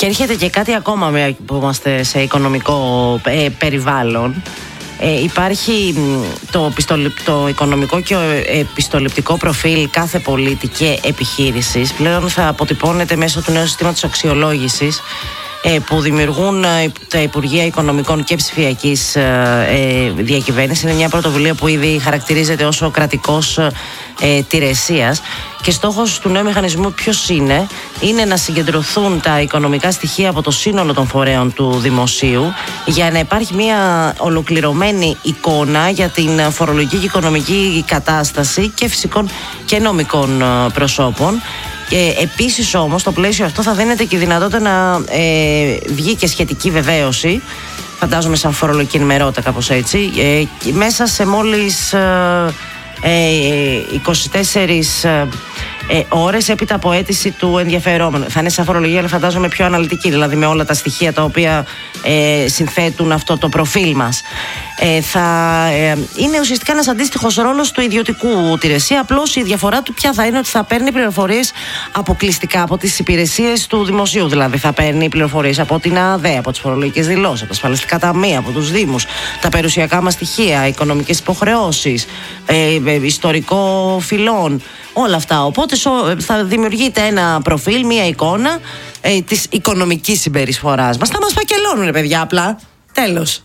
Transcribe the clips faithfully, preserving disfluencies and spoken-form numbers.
Και έρχεται και κάτι ακόμα που είμαστε σε οικονομικό ε, περιβάλλον. Ε, υπάρχει το, το οικονομικό και επιστοληπτικό προφίλ κάθε πολίτη και επιχείρησης. Πλέον θα αποτυπώνεται μέσω του νέου συστήματος αξιολόγησης ε, που δημιουργούν ε, τα Υπουργεία Οικονομικών και Ψηφιακής ε, Διακυβέρνησης. Είναι μια πρωτοβουλία που ήδη χαρακτηρίζεται ως ο κρατικός ε, τηρεσίας. Και στόχος του νέου μηχανισμού ποιος είναι? Είναι να συγκεντρωθούν τα οικονομικά στοιχεία από το σύνολο των φορέων του δημοσίου για να υπάρχει μια ολοκληρωμένη εικόνα για την φορολογική και οικονομική κατάσταση και φυσικών και νομικών προσώπων. Και επίσης όμως στο πλαίσιο αυτό θα δίνεται και η δυνατότητα να ε, βγει και σχετική βεβαίωση, φαντάζομαι σαν φορολογική ενημερότητα κάπως έτσι, ε, μέσα σε μόλις ε, ε, είκοσι τέσσερις ε, ε, ώρες έπειτα από αίτηση του ενδιαφερόμενου. Θα είναι σαν φορολογία, αλλά φαντάζομαι πιο αναλυτική, δηλαδή με όλα τα στοιχεία τα οποία ε, συνθέτουν αυτό το προφίλ μας. Ε, θα ε, είναι ουσιαστικά ένας αντίστοιχος ρόλος του ιδιωτικού τηρεσία. Απλώς η διαφορά του ποια θα είναι? Ότι θα παίρνει πληροφορίες αποκλειστικά από τις υπηρεσίες του δημοσίου. Δηλαδή θα παίρνει πληροφορίες από την ΑΔΕ, από τις φορολογικές δηλώσεις, από τα ασφαλιστικά ταμεία, από τους δήμους, τα περιουσιακά μας στοιχεία, οικονομικές υποχρεώσεις, ε, ε, ιστορικό φυλών, όλα αυτά. Οπότε θα δημιουργείται ένα προφίλ, μια εικόνα ε, της οικονομικής συμπεριφοράς μας. Θα μας φακελώνουν, παιδιά, απλά. Τέλος.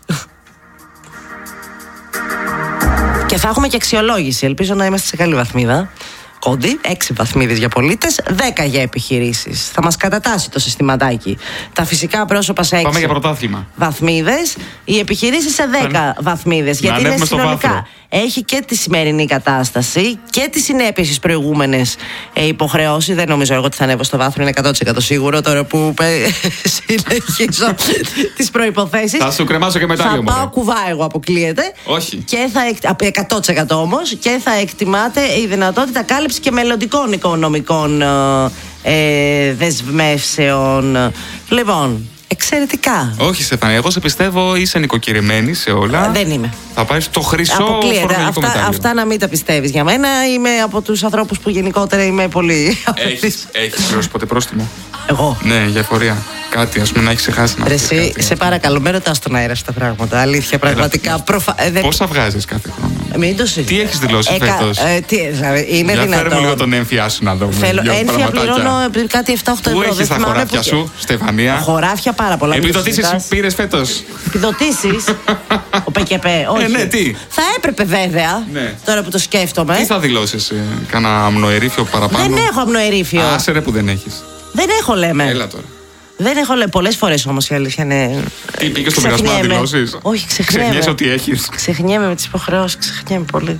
Και θα έχουμε και αξιολόγηση. Ελπίζω να είμαστε σε καλή βαθμίδα. Κόντι, έξι βαθμίδες για πολίτες, δέκα για επιχειρήσεις. Θα μας κατατάσει το συστηματάκι. Τα φυσικά πρόσωπα σε έξι. Πάμε για πρωτάθλημα. Βαθμίδες. Οι επιχειρήσεις σε δέκα βαθμίδες. Γιατί είναι συνολικά. Έχει και τη σημερινή κατάσταση και τις συνέπειες στις προηγούμενες ε, υποχρεώσεις. Δεν νομίζω εγώ ότι θα ανέβω στο βάθρο, είναι εκατό τοις εκατό σίγουρο τώρα που συνεχίζω τις προϋποθέσεις. Θα σου κρεμάσω και μετά λίγο. Θα πάω κουβά, εγώ αποκλείεται. Όχι. Και θα, εκατό τοις εκατό όμως, και θα εκτιμάται η δυνατότητα κάλυψη και μελλοντικών οικονομικών ε, δεσμεύσεων. Λοιπόν, εξαιρετικά. Όχι, Στεφανία, εγώ σε πιστεύω είσαι νοικοκυρεμένη σε όλα. Δεν είμαι. Θα πάρει στο χρυσό φορολογικό αυτά, αυτά να μην τα πιστεύεις για μένα. Είμαι από τους ανθρώπους που γενικότερα είμαι πολύ. Έχεις, έχεις πληρώσει ποτέ πρόστιμο? Εγώ? Ναι, για εφορία. Κάτι, ας πούμε, να έχει ξεχάσει να πει. Εσύ, σε παρακαλώ, με ρωτάς στον αέρα στα πράγματα. Αλήθεια, πραγματικά. Προφα... Πόσα βγάζεις κάθε χρόνο? Μην το συζητάς. Τι έχεις δηλώσει Έκα... φέτος? Ε, τι... Είναι για δυνατόν? Φέρε μου λίγο τον έμφυά σου να δούμε. Θέλω έμφυα, πληρώνω κάτι επτά οχτώ ευρώ. Πού έχεις τα χωράφια που... σου, Στεφανία? Χωράφια πάρα πολλά. Επιδοτήσεις πήρες φέτος? Επιδοτήσεις? Ο ΠΚΠ, όχι. Ε, ναι, τι? Θα έπρεπε βέβαια, ναι. Τώρα που το σκέφτομαι. Τι θα δηλώσεις, κάνα αμνοερήφιο παραπάνω? Δεν έχω αμνοερήφιο. Άσε ρε που δεν έχεις. Δεν έχω, λέμε. Έλα τώρα. Δεν έχω, λέει, πολλές φορές όμως η αλήθεια είναι. Τι πήγε στο μοιρασμό να δηλώσεις? Όχι, ξεχνιέμαι. Ξεχνιέσαι ότι έχεις. Ξεχνιέμαι με τις υποχρεώσεις, ξεχνιέμαι πολύ.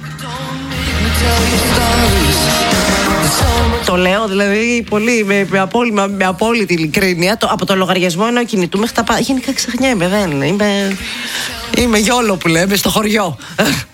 Το λέω δηλαδή πολύ με, με, απόλυ, με, με απόλυτη ειλικρίνεια. Το, από το λογαριασμό εννοώ κινητού μέχρι τα πάντα. Γενικά ξεχνιέμαι, δεν είμαι. Είμαι γιόλο που λέμε στο χωριό.